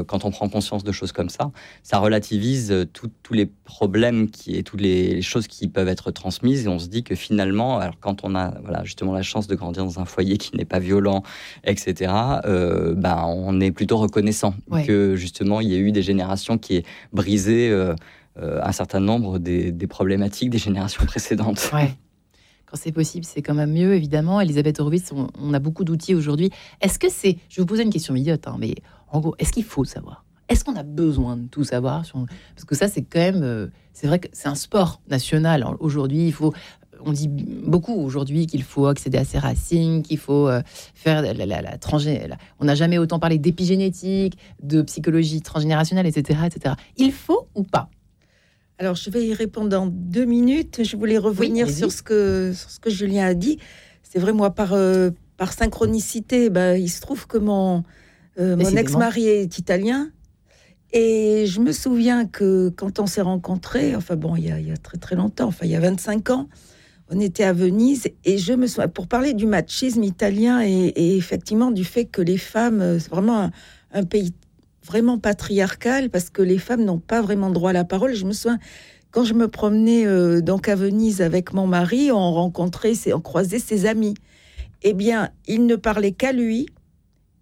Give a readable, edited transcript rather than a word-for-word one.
Quand on prend conscience de choses comme ça relativise tous les problèmes et toutes les choses qui peuvent être transmises. Et on se dit que finalement, alors quand on a justement la chance de grandir dans un foyer qui n'est pas violent, etc., on est plutôt reconnaissant que justement il y ait eu des générations qui aient brisé un certain nombre des problématiques des générations précédentes. Ouais. Quand c'est possible, c'est quand même mieux, évidemment. Elisabeth Horowitz, on a beaucoup d'outils aujourd'hui. Est-ce que c'est... Je vais vous poser une question idiote, mais en gros, est-ce qu'il faut savoir ? Est-ce qu'on a besoin de tout savoir ? Parce que ça, c'est quand même... c'est vrai que c'est un sport national. Aujourd'hui, il faut... On dit beaucoup aujourd'hui qu'il faut accéder à ses racines, qu'il faut faire on n'a jamais autant parlé d'épigénétique, de psychologie transgénérationnelle, etc., etc. Il faut ou pas ? Alors, je vais y répondre dans 2 minutes. Je voulais revenir sur ce que Julien a dit. C'est vrai, moi, par synchronicité, il se trouve que mon ex-mari est italien. Et je me souviens que quand on s'est rencontrés, il y a très, très longtemps, il y a 25 ans, on était à Venise. Et je me souviens, pour parler du machisme italien et effectivement du fait que les femmes, c'est vraiment un pays vraiment patriarcal, parce que les femmes n'ont pas vraiment droit à la parole. Je me souviens, quand je me promenais donc à Venise avec mon mari, on croisait ses amis. Eh bien, il ne parlait qu'à lui,